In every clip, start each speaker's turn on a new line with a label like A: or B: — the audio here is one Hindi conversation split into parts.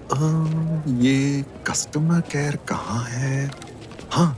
A: ये कस्टमर केयर कहाँ है? हाँ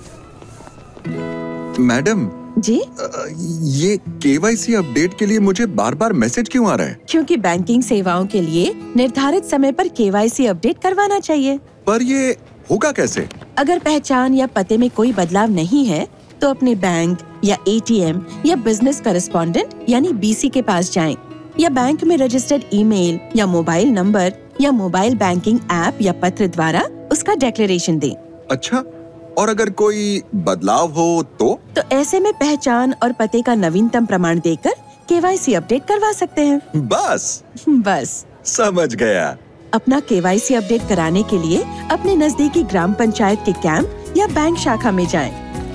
A: मैडम
B: जी,
A: ये केवाईसी अपडेट के लिए मुझे बार बार मैसेज क्यों आ रहा है?
B: क्योंकि बैंकिंग सेवाओं के लिए निर्धारित समय पर केवाईसी अपडेट करवाना चाहिए।
A: पर ये होगा कैसे?
B: अगर पहचान या पते में कोई बदलाव नहीं है, तो अपने बैंक या एटीएम या बिजनेस करेस्पॉन्डेंट यानी बीसी के पास जाएं, या बैंक में रजिस्टर्ड ईमेल या मोबाइल नंबर या मोबाइल बैंकिंग ऐप या पत्र द्वारा उसका डिक्लेरेशन दें।
A: अच्छा, और अगर कोई बदलाव हो तो
B: ऐसे में पहचान और पते का नवीनतम प्रमाण देकर केवाईसी अपडेट करवा सकते हैं। बस
A: समझ गया।
B: अपना केवाईसी अपडेट कराने के लिए अपने नजदीकी ग्राम पंचायत के कैंप या बैंक शाखा में जाएं।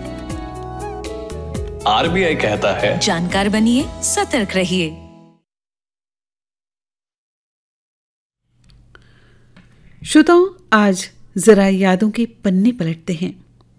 C: आरबीआई कहता है,
D: जानकार बनिए, सतर्क रहिए।
E: श्रोताओं, आज जरा यादों के पन्ने पलटते हैं।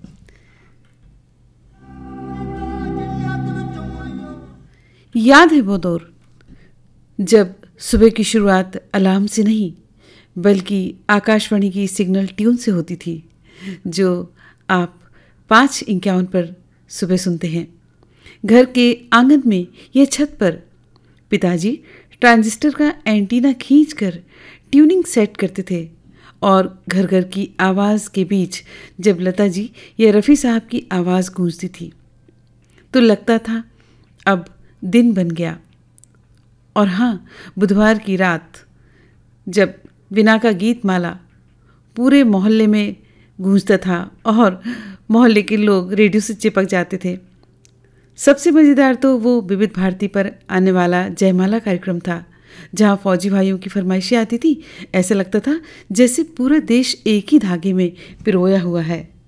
E: याद है वो दौर जब सुबह की शुरुआत अलार्म से नहीं बल्कि आकाशवाणी की सिग्नल ट्यून से होती थी, जो आप 5:51 पर सुबह सुनते हैं। घर के आंगन में या छत पर पिताजी ट्रांजिस्टर का एंटीना खींचकर ट्यूनिंग सेट करते थे, और घर घर की आवाज़ के बीच जब लता जी या रफ़ी साहब की आवाज़ गूंजती थी तो लगता था अब दिन बन गया। और हाँ, बुधवार की रात जब वीणा का गीत माला पूरे मोहल्ले में गूंजता था और मोहल्ले के लोग रेडियो से चिपक जाते थे। सबसे मज़ेदार तो वो विविध भारती पर आने वाला जयमाला कार्यक्रम था, जहाँ फौजी भाइयों की फरमाइशें आती थी। ऐसा लगता था जैसे पूरा देश एक ही धागे में पिरोया हुआ है।